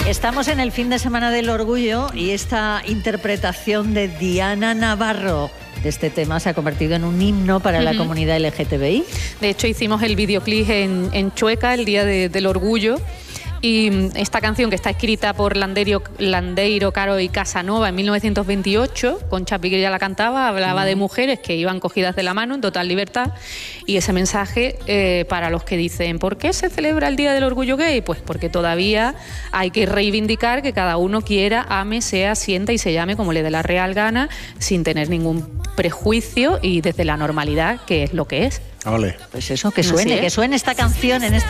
Estamos en el fin de semana del orgullo y esta interpretación de Diana Navarro de este tema se ha convertido en un himno para la comunidad LGTBI. De hecho, hicimos el videoclip en Chueca, el día del orgullo. Y esta canción, que está escrita por Landeiro, Caro y Casanova en 1928, Concha Piquer ya la cantaba, hablaba de mujeres que iban cogidas de la mano en total libertad. Y ese mensaje para los que dicen, ¿por qué se celebra el Día del Orgullo Gay? Pues porque todavía hay que reivindicar que cada uno quiera, ame, sea, sienta y se llame como le dé la real gana, sin tener ningún prejuicio y desde la normalidad, que es lo que es. Ole. Pues eso, que suene esta canción en este